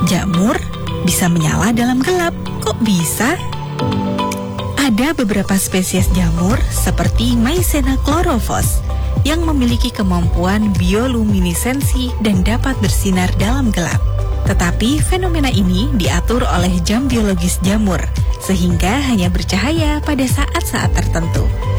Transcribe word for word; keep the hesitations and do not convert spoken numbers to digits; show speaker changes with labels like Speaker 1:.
Speaker 1: Jamur bisa menyala dalam gelap. Kok bisa? Ada beberapa spesies jamur seperti Mycena chlorophyllus yang memiliki kemampuan bioluminesensi dan dapat bersinar dalam gelap. Tetapi fenomena ini diatur oleh jam biologis jamur, sehingga hanya bercahaya pada saat-saat tertentu.